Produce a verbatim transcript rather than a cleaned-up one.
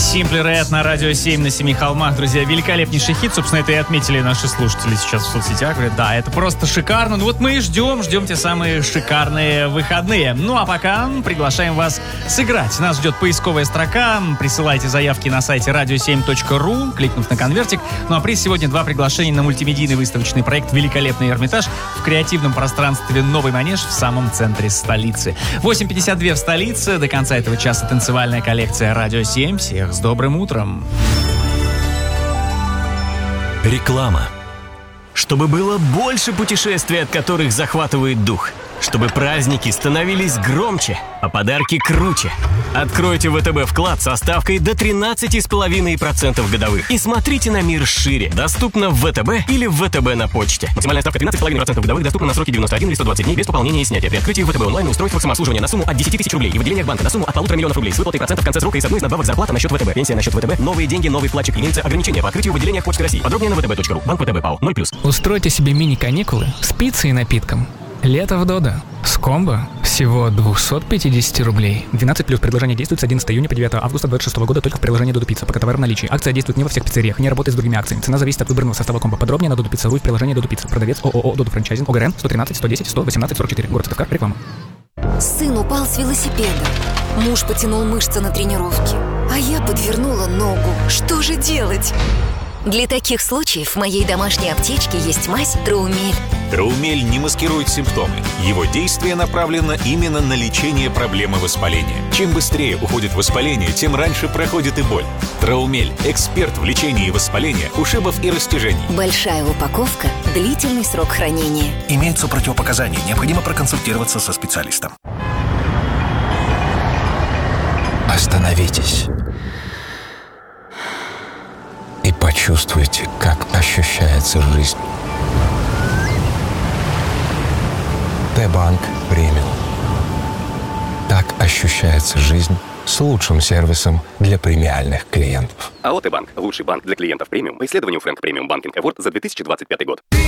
Simply Red на Радио семь на Семи холмах. Друзья, великолепнейший хит. Собственно, это и отметили наши слушатели сейчас в соцсетях. Говорят, да, это просто шикарно. Ну вот мы и ждем, ждем те самые шикарные выходные. Ну а пока приглашаем вас сыграть. Нас ждет поисковая строка. Присылайте заявки на сайте радио семь точка ру, кликнув на конвертик. Ну а приз сегодня два приглашения на мультимедийный выставочный проект «Великолепный Эрмитаж» в креативном пространстве «Новый Манеж» в самом центре столицы. восемь пятьдесят два в столице. До конца этого часа танцевальная коллекция «Радио семь». Всех с добрым утром. Реклама. Чтобы было больше путешествий, от которых захватывает дух. Чтобы праздники становились громче, а подарки круче. Откройте ВТБ вклад со ставкой до тринадцать целых пять десятых процента годовых. И смотрите на мир шире. Доступно в ВТБ или в ВТБ на почте. Максимальная ставка тринадцать целых пять десятых процента годовых. Доступна на сроки девяносто один или сто двадцать дней без пополнения и снятия. При открытии ВТБ онлайн устройства самообслуживания на сумму от десяти тысяч рублей и в отделениях банка на сумму от полутора миллионов рублей с выплатой процентов в конце срока и с одной из надбавок зарплата на счет ВТБ. Пенсия на счет ВТБ. Новые деньги, новый вкладчик. Имеются ограничения по открытию в отделениях Почты России. Подробнее на вэ тэ бэ точка ру. Банк ВТБ ПАО. ноль плюс. Устройте себе мини-каникулы с пиццей и напитком. Лето в Додо. С комбо всего двести пятьдесят рублей. двенадцать плюс. Предложение действует с одиннадцатого июня по девятое августа двадцать шестого года только в приложении Додо Пицца. Пока товар в наличии. Акция действует не во всех пиццериях, не работает с другими акциями. Цена зависит от выбранного состава комбо. Подробнее на Додо Пицца точка ру в приложении Додо Пицца. Продавец ООО Додо Франчайзинг. ОГРН сто тринадцать сто десять сто восемнадцать сорок четыре. Город Сыктывкар. Реклама. Сын упал с велосипеда. Муж потянул мышцы на тренировке. А я подвернула ногу. Что же делать? Для таких случаев в моей домашней аптечке есть мазь Траумель. Траумель не маскирует симптомы. Его действие направлено именно на лечение проблемы воспаления. Чем быстрее уходит воспаление, тем раньше проходит и боль. Траумель – эксперт в лечении воспаления, ушибов и растяжений. Большая упаковка, длительный срок хранения. Имеются противопоказания. Необходимо проконсультироваться со специалистом. Остановитесь. И почувствуйте, как ощущается жизнь. Т-банк премиум. Так ощущается жизнь с лучшим сервисом для премиальных клиентов. АО «Т-банк» – лучший банк для клиентов премиум по исследованию Фрэнк Премиум Банкинг Эворд за две тысячи двадцать пятый год.